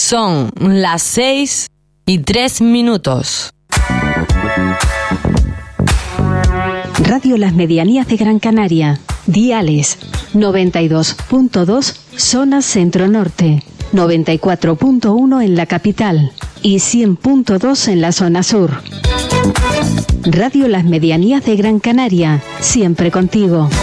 Son las 6:03. Radio Las Medianías de Gran Canaria. Diales 92.2 zona centro-norte, 94.1 en la capital y 100.2 en la zona sur. Radio Las Medianías de Gran Canaria, siempre contigo.